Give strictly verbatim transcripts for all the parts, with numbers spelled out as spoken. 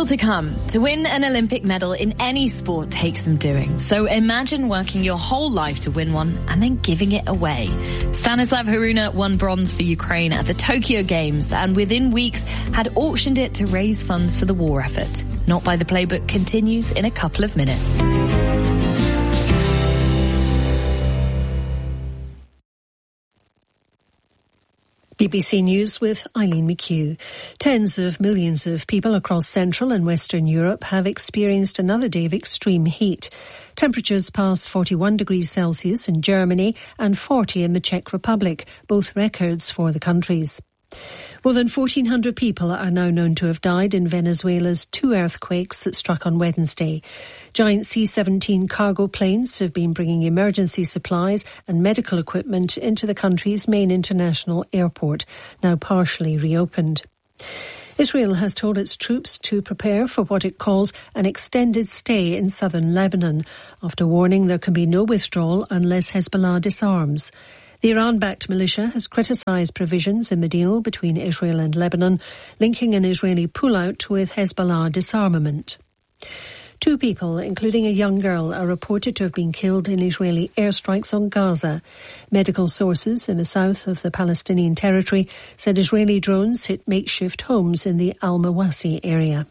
Still to come, to win an Olympic medal in any sport takes some doing. So imagine working your whole life to win one and then giving it away. Stanislav Haruna won bronze for Ukraine at the Tokyo Games and within weeks had auctioned it to raise funds for the war effort. Not by the Playbook continues in a couple of minutes. B B C News with Eileen McHugh. Tens of millions of people across Central and Western Europe have experienced another day of extreme heat. Temperatures past forty-one degrees Celsius in Germany and forty in the Czech Republic, both records for the countries. More than fourteen hundred people are now known to have died in Venezuela's two earthquakes that struck on Wednesday. Giant C seventeen cargo planes have been bringing emergency supplies and medical equipment into the country's main international airport, now partially reopened. Israel has told its troops to prepare for what it calls an extended stay in southern Lebanon, after warning there can be no withdrawal unless Hezbollah disarms. The Iran-backed militia has criticised provisions in the deal between Israel and Lebanon, linking an Israeli pullout with Hezbollah disarmament. Two people, including a young girl, are reported to have been killed in Israeli airstrikes on Gaza. Medical sources in the south of the Palestinian territory said Israeli drones hit makeshift homes in the Al-Mawasi area.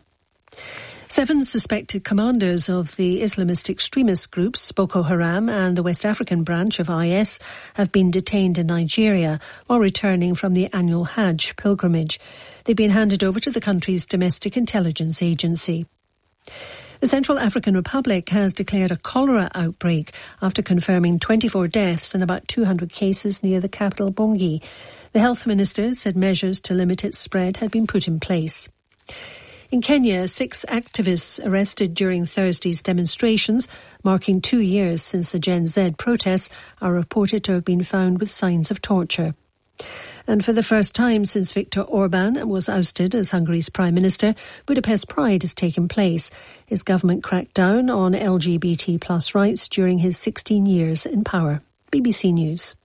Seven suspected commanders of the Islamist extremist groups Boko Haram and the West African branch of I S have been detained in Nigeria while returning from the annual Hajj pilgrimage. They've been handed over to the country's domestic intelligence agency. The Central African Republic has declared a cholera outbreak after confirming twenty-four deaths and about two hundred cases near the capital Bangui. The health minister said measures to limit its spread had been put in place. In Kenya, six activists arrested during Thursday's demonstrations, marking two years since the Gen Z protests, are reported to have been found with signs of torture. And for the first time since Viktor Orban was ousted as Hungary's Prime Minister, Budapest Pride has taken place. His government cracked down on L G B T plus rights during his sixteen years in power. B B C News.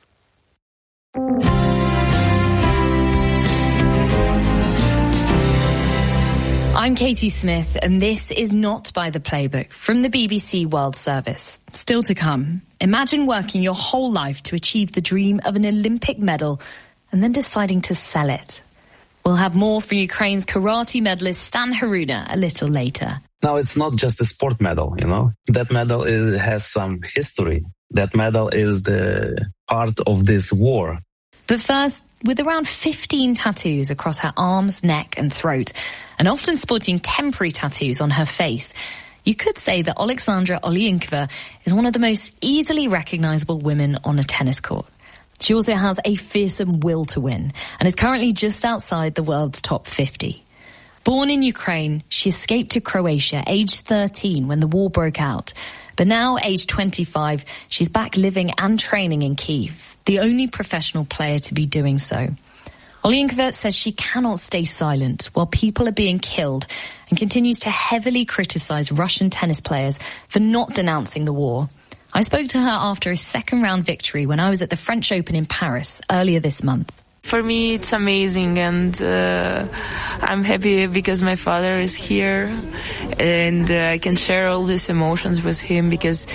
I'm Katie Smith, and this is Not by the Playbook from the B B C World Service. Still to come, imagine working your whole life to achieve the dream of an Olympic medal and then deciding to sell it. We'll have more from Ukraine's karate medalist Stan Haruna a little later. Now, it's not just a sport medal, you know. That medal is, has some history. That medal is the part of this war. But first, with around fifteen tattoos across her arms, neck and throat, and often sporting temporary tattoos on her face, you could say that Alexandra Oleinikova is one of the most easily recognisable women on a tennis court. She also has a fearsome will to win and is currently just outside the world's top fifty. Born in Ukraine, she escaped to Croatia aged thirteen when the war broke out. But now, aged twenty-five, she's back living and training in Kyiv, the only professional player to be doing so. Oleinikova says she cannot stay silent while people are being killed and continues to heavily criticise Russian tennis players for not denouncing the war. I spoke to her after a second-round victory when I was at the French Open in Paris earlier this month. For me, it's amazing, and uh, I'm happy because my father is here, and uh, I can share all these emotions with him because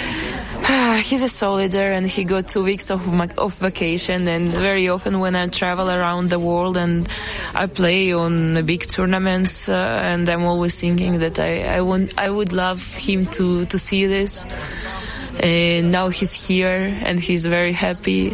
uh, he's a soldier, and he got two weeks of, of vacation. And very often when I travel around the world and I play on big tournaments, uh, and I'm always thinking that I I, want, I would love him to to see this. And now he's here, and he's very happy.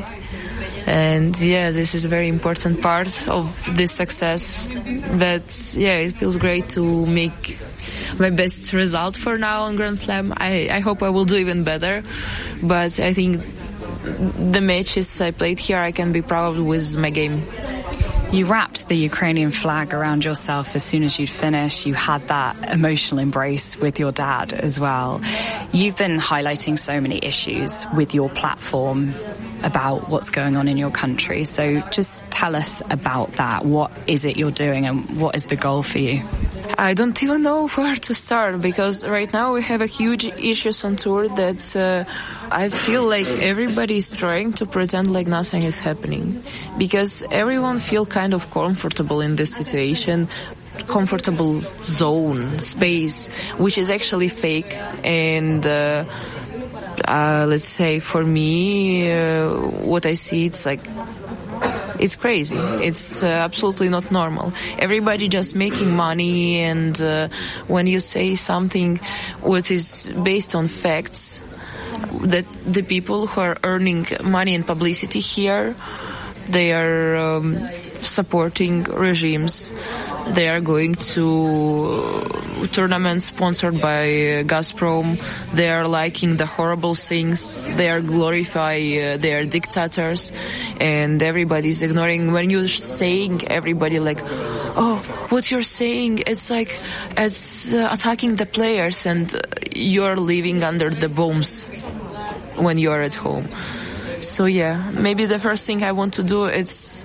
And yeah, this is a very important part of this success. But yeah, it feels great to make my best result for now on Grand Slam. I, I hope I will do even better. But I think the matches I played here, I can be proud with my game. You wrapped the Ukrainian flag around yourself as soon as you'd finished. You had that emotional embrace with your dad as well. You've been highlighting so many issues with your platform about what's going on in your country. So just tell us about that. What is it you're doing and what is the goal for you? I don't even know where to start because right now we have a huge issues on tour that uh, I feel like everybody is trying to pretend like nothing is happening because everyone feels kind of comfortable in this situation, comfortable zone, space, which is actually fake. And uh, uh, let's say for me, uh, what I see, it's like, it's crazy. It's uh, absolutely not normal. Everybody just making money, and uh, when you say something what is based on facts, that the people who are earning money and publicity here, they are um, supporting regimes. They are going to tournaments sponsored by Gazprom. They are liking the horrible things. They are glorify uh, their dictators, and everybody's ignoring. When you're saying, everybody like, oh, what you're saying, it's like it's uh, attacking the players, and you're living under the bombs when you're at home. So yeah, maybe the first thing I want to do is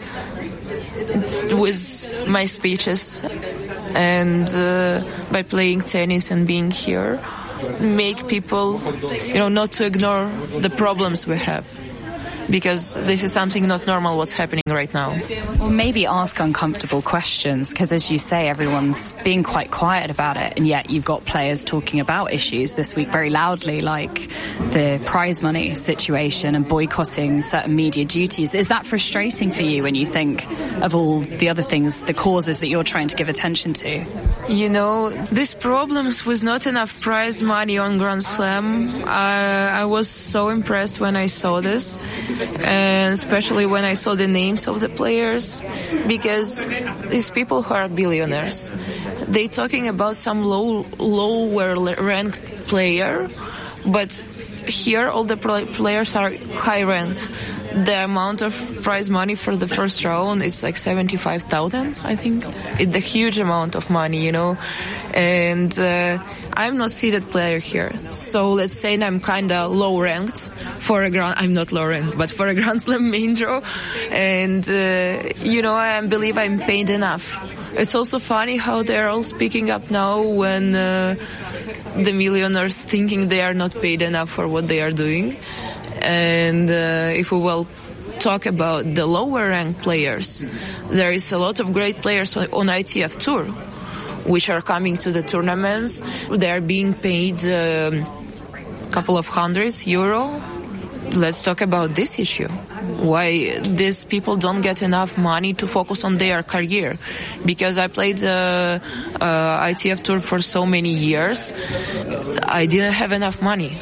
with my speeches and uh, by playing tennis and being here, make people, you know, not to ignore the problems we have. Because this is something not normal what's happening right now. Well, maybe ask uncomfortable questions, because as you say, everyone's being quite quiet about it, and yet you've got players talking about issues this week very loudly, like the prize money situation and boycotting certain media duties. Is that frustrating for you when you think of all the other things, the causes that you're trying to give attention to? You know, these problems with not enough prize money on Grand Slam, I, I was so impressed when I saw this. And especially when I saw the names of the players, because these people who are billionaires, they talking about some low, lower ranked player, but here all the players are high ranked. The amount of prize money for the first round is like seventy-five thousand, I think. It's a huge amount of money, you know. And uh, I'm not seeded player here. So let's say I'm kind of low ranked for a grand, I'm not low ranked, but for a Grand Slam main draw. And, uh, you know, I believe I'm paid enough. It's also funny how they're all speaking up now when uh, the millionaires thinking they are not paid enough for what they are doing. And uh, if we will talk about the lower ranked players, there is a lot of great players on, on I T F Tour, which are coming to the tournaments. They are being paid a um, couple of hundreds euro. Let's talk about this issue. Why these people don't get enough money to focus on their career? Because I played uh, uh, I T F Tour for so many years, I didn't have enough money.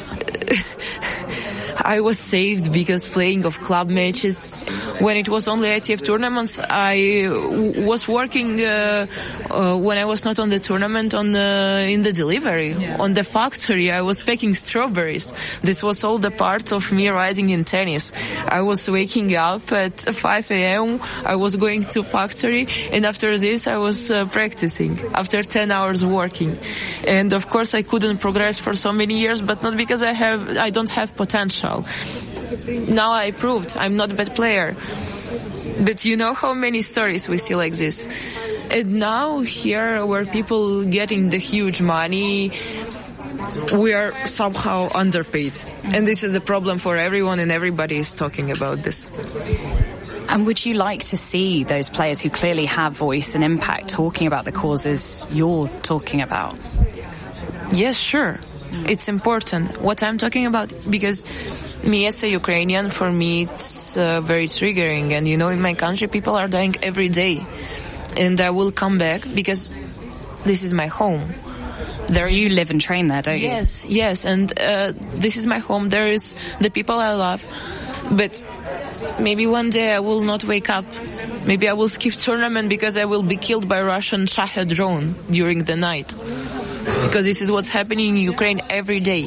I was saved because playing of club matches. When it was only I T F tournaments, I w- was working uh, uh, when I was not on the tournament on the, in the delivery, yeah. On the factory. I was packing strawberries. This was all the part of me riding in tennis. I was waking up at five a.m. I was going to factory, and after this I was uh, practicing after ten hours working. And of course I couldn't progress for so many years, but not because I have I don't have potential. Now I proved I'm not a bad player. But you know how many stories we see like this. And now here where people getting the huge money, we are somehow underpaid. And this is the problem for everyone, and everybody is talking about this. And would you like to see those players who clearly have voice and impact talking about the causes you're talking about? Yes, sure. It's important what I'm talking about, because me as a Ukrainian, for me it's uh, very triggering. And you know, in my country people are dying every day, and I will come back because this is my home. There you live and train there, don't you? Yes, yes, and uh, this is my home. There is the people I love, but maybe one day I will not wake up. Maybe I will skip tournament because I will be killed by Russian Shahed drone during the night. Because this is what's happening in Ukraine every day.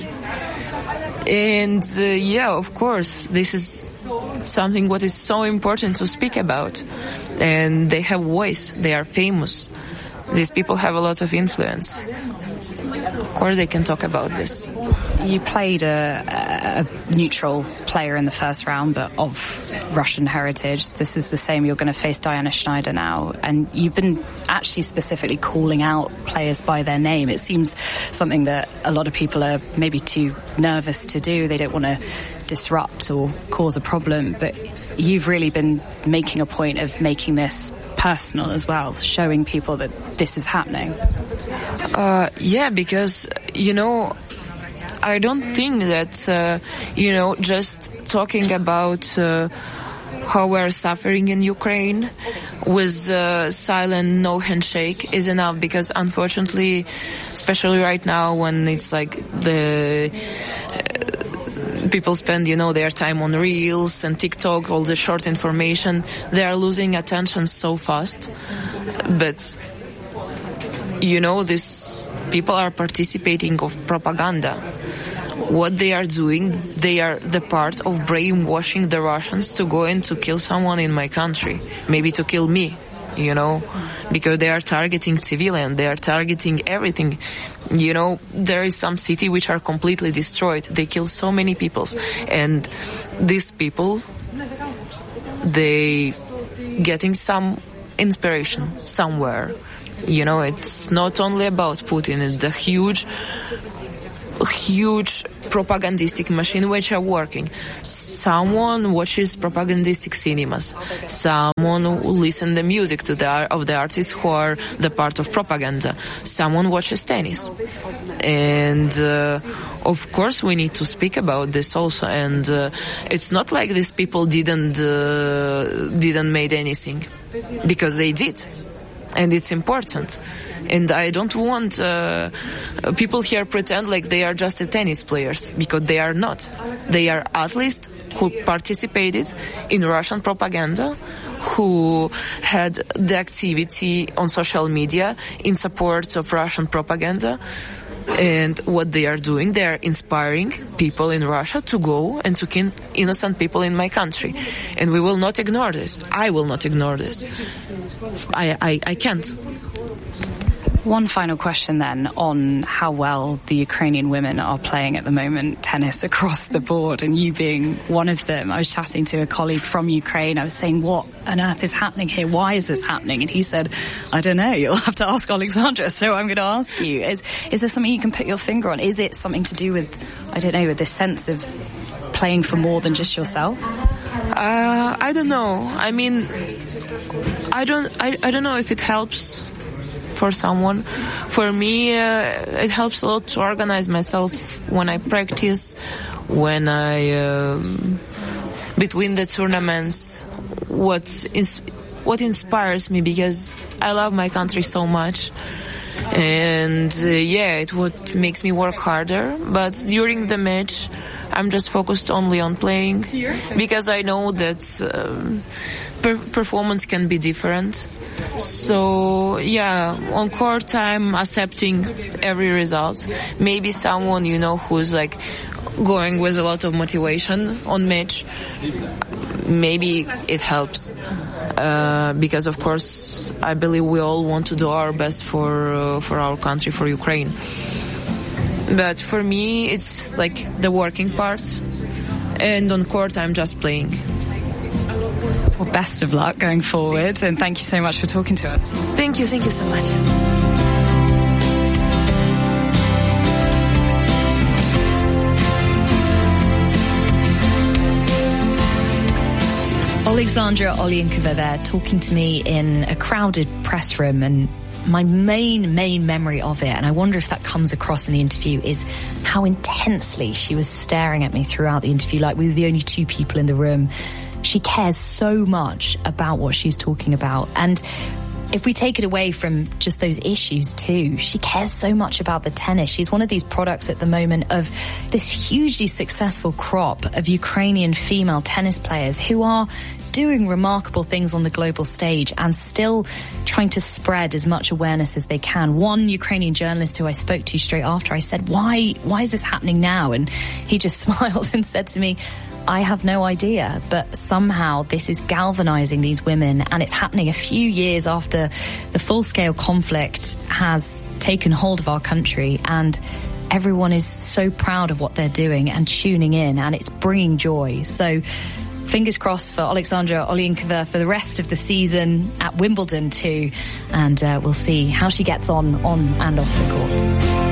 And uh, yeah, of course, this is something what is so important to speak about. And they have voice, they are famous. These people have a lot of influence. Of course they can talk about this. You played a, a neutral player in the first round, but of Russian heritage. This is the same. You're going to face Diana Schneider now. And you've been actually specifically calling out players by their name. It seems something that a lot of people are maybe too nervous to do. They don't want to disrupt or cause a problem. But you've really been making a point of making this personal as well, showing people that this is happening. Uh, yeah, because, you know, I don't think that, uh, you know, just talking about uh, how we're suffering in Ukraine with uh, silent no handshake is enough, because unfortunately, especially right now when it's like the uh, people spend, you know, their time on Reels and TikTok, all the short information, they are losing attention so fast. But, you know, these people are participating of propaganda. What they are doing, they are the part of brainwashing the Russians to go and to kill someone in my country, maybe to kill me, you know, because they are targeting civilian, they are targeting everything. You know, there is some city which are completely destroyed. They kill so many people, and these people, they getting some inspiration somewhere. You know, it's not only about Putin, it's the huge huge propagandistic machine which are working. Someone watches propagandistic cinemas. Someone listens the music to the of the artists who are the part of propaganda. Someone watches tennis. And uh, of course we need to speak about this also. And uh, it's not like these people didn't uh, didn't made anything, because they did. And it's important. And I don't want uh, people here pretend like they are just tennis players, because they are not. They are athletes who participated in Russian propaganda, who had the activity on social media in support of Russian propaganda. And what they are doing, they are inspiring people in Russia to go and to kill innocent people in my country. And we will not ignore this. I will not ignore this. I, I, I can't. One final question then on how well the Ukrainian women are playing at the moment, tennis across the board, and you being one of them. I was chatting to a colleague from Ukraine. I was saying, what on earth is happening here? Why is this happening? And he said, I don't know. You'll have to ask Alexandra. So I'm going to ask you, is, is there something you can put your finger on? Is it something to do with, I don't know, with this sense of playing for more than just yourself? Uh, I don't know. I mean, I don't, I, I don't know if it helps for someone. For me, uh, it helps a lot to organize myself when I practice, when I, um, between the tournaments, what is, what inspires me, because I love my country so much. And uh, yeah, it what makes me work harder. But during the match, I'm just focused only on playing, because I know that um, per- performance can be different. So yeah, on court I'm accepting every result. Maybe someone, you know, who's like going with a lot of motivation on match, maybe it helps. Uh, because of course I believe we all want to do our best for uh, for our country, for Ukraine. But for me, it's like the working part, and on court I'm just playing. Well, best of luck going forward, and thank you so much for talking to us. Thank you, thank you so much. Alexandra Oleinkova there, talking to me in a crowded press room, and my main, main memory of it, and I wonder if that comes across in the interview, is how intensely she was staring at me throughout the interview, like we were the only two people in the room. She cares so much about what she's talking about. And if we take it away from just those issues too, she cares so much about the tennis. She's one of these products at the moment of this hugely successful crop of Ukrainian female tennis players who are doing remarkable things on the global stage and still trying to spread as much awareness as they can. One Ukrainian journalist who I spoke to straight after, I said, why, why is this happening now? And he just smiled and said to me, I have no idea, but somehow this is galvanizing these women, and it's happening a few years after the full-scale conflict has taken hold of our country, and everyone is so proud of what they're doing and tuning in, and it's bringing joy. So fingers crossed for Alexandra Oleinkova for the rest of the season at Wimbledon too, and uh, we'll see how she gets on on and off the court.